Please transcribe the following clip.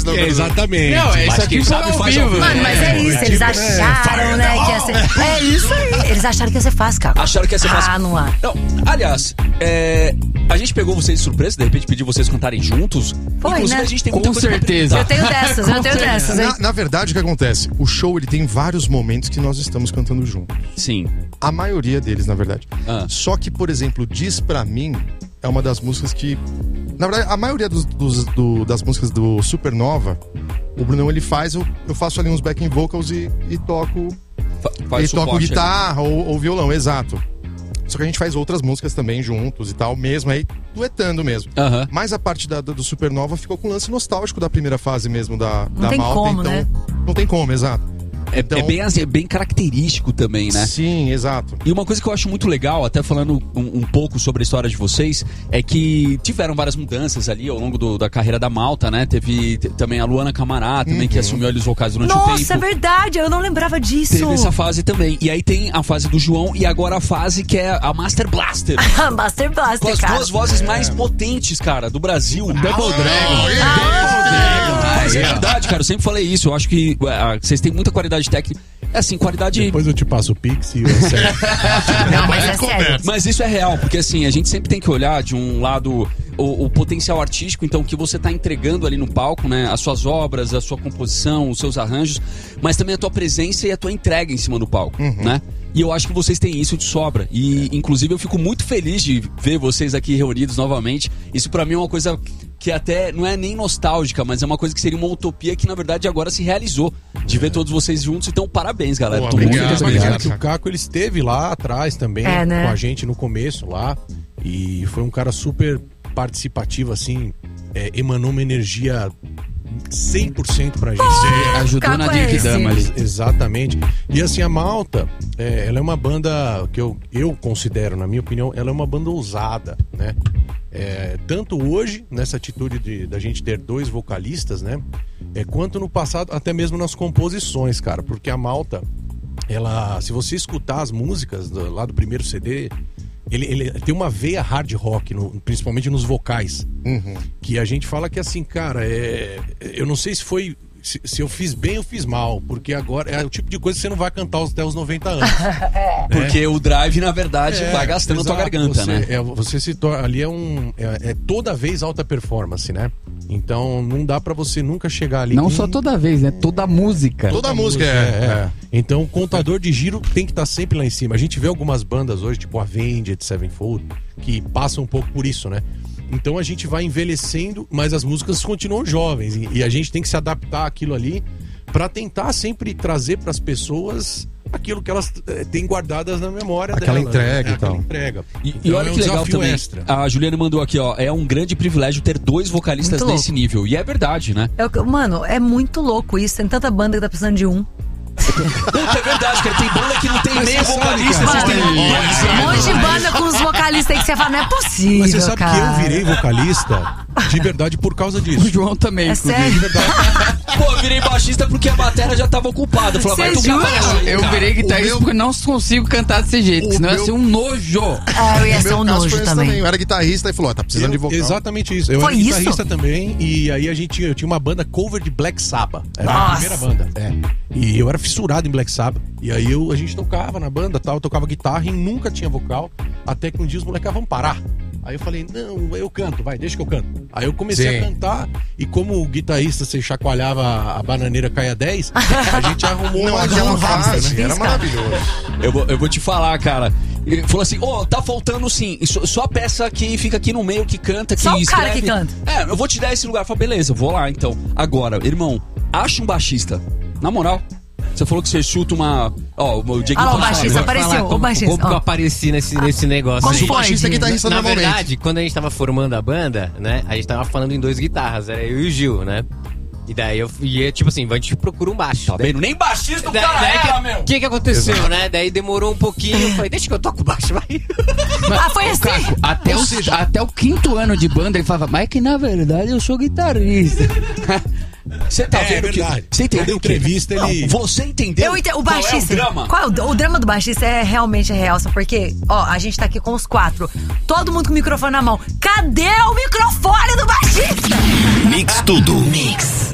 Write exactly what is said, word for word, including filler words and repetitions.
É, exatamente. Não, é isso Mas aqui quem sabe sabe faz faz ao ao vivo. vivo. Mano, mas é isso, eles acharam, né, que ia ser... É isso aí, eles acharam que ia ser fácil, cara. Acharam que ia ser fácil. Ah, não há. Não, aliás, é, a gente pegou vocês de surpresa, de repente pediu vocês cantarem juntos. Foi, Inclusive, né? a gente tem Com muita coisa pra certeza. Eu apresentar. tenho dessas, eu tenho dessas, hein? Na, na verdade, o que acontece? O show ele tem vários momentos que nós estamos cantando juntos. Sim. A maioria deles, na verdade. Ah. Só que, por exemplo, Diz Pra Mim é uma das músicas que... Na verdade, a maioria dos, dos- do- das músicas do Supernova, o Brunão ele faz, eu, eu faço ali uns backing vocals e, e toco... Fa- faz e suporte toco ali. guitarra ou, ou violão, exato. Só que a gente faz outras músicas também juntos e tal, mesmo aí, duetando mesmo. Aham. Mas a parte da, do Supernova ficou com o lance nostálgico da primeira fase mesmo da, Não da tem Malta, como, então... né? Não tem como, exato. É, Então- é bem, assim, é bem característico também, né? Sim, exato. E uma coisa que eu acho muito legal, até falando um, um pouco sobre a história de vocês, é que tiveram várias mudanças ali ao longo do- da carreira da Malta, né? Teve t- também a Luana Camará, também, que assumiu ali os vocais durante o Nossa, é tempo. verdade, eu não lembrava disso. Teve essa fase também. E aí tem a fase do João e agora a fase que é a Master Blaster. Master Com Blaster, as cara. duas vozes mais potentes, cara, do Brasil. Double Dragon. Mas é verdade, cara, eu sempre falei isso. Eu acho que ah, vocês têm muita qualidade técnica. É assim, qualidade... Depois eu te passo o Pix e o sério. Não, mas é sério. Mas isso é real, porque assim, a gente sempre tem que olhar de um lado o, o potencial artístico, então, que você tá entregando ali no palco, né? As suas obras, a sua composição, os seus arranjos, mas também a tua presença e a tua entrega em cima do palco, né? E eu acho que vocês têm isso de sobra. E, inclusive, eu fico muito feliz de ver vocês aqui reunidos novamente. Isso pra mim é uma coisa que até não é nem nostálgica, mas é uma coisa que seria uma utopia que, na verdade, agora se realizou. De ver todos vocês juntos. Então, parabéns, galera. Pô, Tô muito obrigado, feliz. obrigado. Imagina que o Caco ele esteve lá atrás também É, né? com a gente no começo lá e foi um cara super participativo assim, é, emanou uma energia cem por cento pra gente. Ajudou na Caco é Dirk esse. Dama ali. Exatamente. E assim, a Malta, é, ela é uma banda que eu, eu considero, na minha opinião, ela é uma banda ousada, né? É, tanto hoje, nessa atitude de, da gente ter dois vocalistas, né? É, quanto no passado, até mesmo nas composições, cara. Porque a Malta, ela, se você escutar as músicas do- lá do primeiro C D, ele, ele tem uma veia hard rock, no- principalmente nos vocais. Uhum. Que a gente fala que assim, cara, é, eu não sei se foi. Se, se eu fiz bem ou fiz mal, porque agora é o tipo de coisa que você não vai cantar os- até os noventa anos. Porque o drive, na verdade, É, vai gastando a tua exato. garganta, você, né? É, você se torna. Ali é um. É, é toda vez alta performance, né? Então não dá pra você nunca chegar ali. Não com- só toda vez, né? Toda a música. Toda a música é, é. Então o contador de giro tem que estar sempre lá em cima. A gente vê algumas bandas hoje, tipo Avenged Sevenfold, que passam um pouco por isso, né? Então a gente vai envelhecendo, mas as músicas continuam jovens. E, e a gente tem que se adaptar àquilo ali pra tentar sempre trazer pras pessoas aquilo que elas eh, têm guardadas na memória Aquela delas, entrega né? e tal. Aquela entrega. E, e Então olha é um que legal desafio também. extra. A Juliana mandou aqui, ó. É um grande privilégio ter dois vocalistas Muito desse louco. nível. E é verdade, né? É o que- Mano, é muito louco isso. Tem tanta banda que tá precisando de um. Puta, é verdade, cara. Tem banda que não tem Mas nem você sabe, vocalista. cara, Vocês têm Um monte de banda com os vocalistas aí que você fala, não é possível, Mas você sabe cara. que eu virei vocalista de verdade por causa O disso. João também, É inclusive. sério? Pô, eu virei baixista porque a bateria já tava ocupada. Eu falei, vai Você tocar jura? baixo aí, Eu cara. virei guitarrista meu- porque eu não consigo cantar desse jeito, O senão ia meu- ser um nojo. Ah, eu ia No ser meu um caso nojo foi esse também. Eu era guitarrista e falou, ó, tá precisando Eu- de vocal. Exatamente isso. Eu Foi era isso? guitarrista também e aí a gente eu tinha uma banda cover de Black Sabbath. Era a Nossa. primeira banda. É. E eu era fissurado em Black Sabbath. E aí eu, a gente tocava na banda, tal, eu tocava guitarra e nunca tinha vocal, até que um dia os moleques ah, vamos parar. Aí eu falei, não, eu canto, vai, deixa que eu canto. Aí eu comecei Sim. a cantar e como o guitarrista você chacoalhava a bananeira caia dez, a gente arrumou Não uma adianta nova falar, fase, né? né? Era maravilhoso. Eu vou, eu vou te falar, cara. Ele falou assim, ô, tá faltando sim, só, só a peça que fica aqui no meio, que canta, que Só o cara escreve. que canta. É, eu vou te dar esse lugar. Eu falei, beleza, eu vou lá então. Agora, irmão, acha um baixista. Na moral. Você falou que você chuta uma... Ó, o Dieguinho Ah lá, o tá baixista falando. apareceu, Falar o como, baixista. como que eu ó. apareci nesse, nesse negócio Como aí. O baixista é Pode. guitarrista Na normalmente. verdade, quando a gente tava formando a banda, né, a gente tava falando em dois guitarras, era eu e o Gil, né? E daí eu ia, tipo assim, a gente procura um baixo. Tá vendo? Nem baixista o Da- cara daí era, que- meu. O que que aconteceu, né? Daí demorou um pouquinho, eu falei, deixa que eu toco baixo, vai. Ah, foi assim? Até o, até o quinto ano de banda ele falava, mas que na verdade eu sou guitarrista. Você tá É, vendo é que... verdade. Você entendeu Toda o quê? entrevista, ele- Não, você entendeu? Eu entendo, o qual baixista. É o drama? Qual é o, o drama do baixista é realmente real, sabe por quê? Ó, a gente tá aqui com os quatro. Todo mundo com o microfone na mão. Cadê o microfone do baixista? Mix Tudo. Mix.